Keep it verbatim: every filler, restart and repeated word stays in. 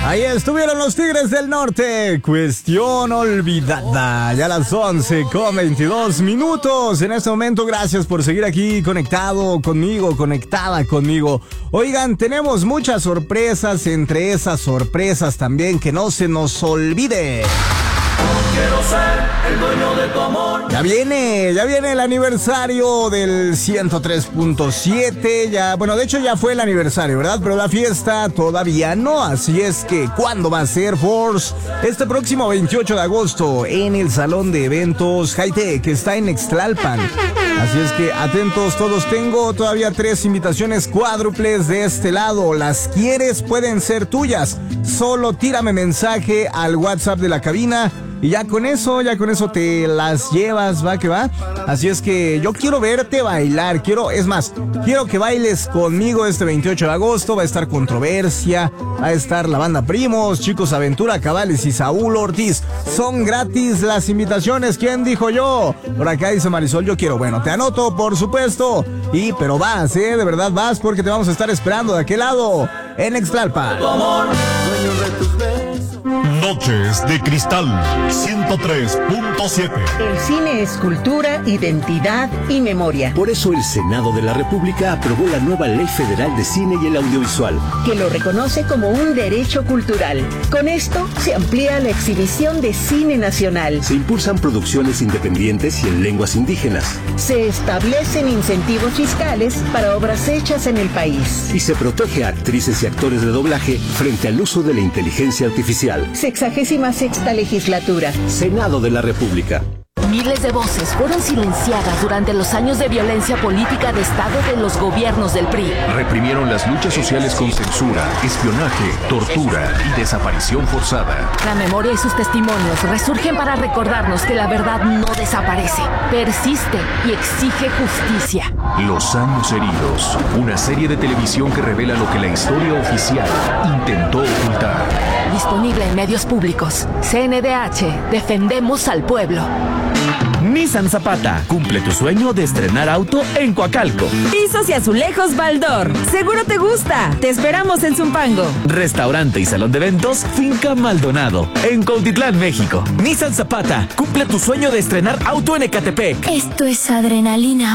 Ahí estuvieron los Tigres del Norte, Cuestión Olvidada. Ya a las once con veintidós minutos. En este momento, gracias por seguir aquí conectado conmigo, conectada conmigo. Oigan, tenemos muchas sorpresas, entre esas sorpresas también que no se nos olvide. Quiero ser el dueño de tu amor. Ya viene, ya viene el aniversario del ciento tres punto siete. Ya, bueno, de hecho ya fue el aniversario, ¿verdad? Pero la fiesta todavía no. Así es que, ¿cuándo va a ser, Force? Este próximo veintiocho de agosto en el Salón de Eventos Hightech, que está en Ixtlalpan. Así es que atentos todos. Tengo todavía tres invitaciones cuádruples de este lado. Las quieres, pueden ser tuyas. Solo tírame mensaje al WhatsApp de la cabina. Y ya con eso, ya con eso te las llevas, va que va. Así es que yo quiero verte bailar, quiero, es más, quiero que bailes conmigo este veintiocho de agosto. Va a estar Controversia, va a estar la banda Primos, Chicos Aventura, Cabales y Saúl Ortiz. Son gratis las invitaciones, ¿quién dijo yo? Por acá dice Marisol, yo quiero, bueno, te anoto, por supuesto. Y, pero vas, eh, de verdad vas, porque te vamos a estar esperando de aquel lado, en Ixtlalpan. Noches de Cristal ciento tres punto siete. El cine es cultura, identidad y memoria. Por eso el Senado de la República aprobó la nueva Ley Federal de Cine y el Audiovisual, que lo reconoce como un derecho cultural. Con esto se amplía la exhibición de cine nacional. Se impulsan producciones independientes y en lenguas indígenas. Se establecen incentivos fiscales para obras hechas en el país. Y se protege a actrices y actores de doblaje frente al uso de la inteligencia artificial. Sexagésima sexta legislatura. Senado de la República. Miles de voces fueron silenciadas durante los años de violencia política de Estado de los gobiernos del P R I. Reprimieron las luchas sociales con censura, espionaje, tortura y desaparición forzada. La memoria y sus testimonios resurgen para recordarnos que la verdad no desaparece, persiste y exige justicia. Los años heridos, una serie de televisión que revela lo que la historia oficial intentó ocultar. Disponible en medios públicos. C N D H, defendemos al pueblo. Nissan Zapata, cumple tu sueño de estrenar auto en Coacalco. Pisos y azulejos Baldor, seguro te gusta. Te esperamos en Zumpango. Restaurante y salón de eventos Finca Maldonado, en Cuautitlán, México. Nissan Zapata, cumple tu sueño de estrenar auto en Ecatepec. Esto es adrenalina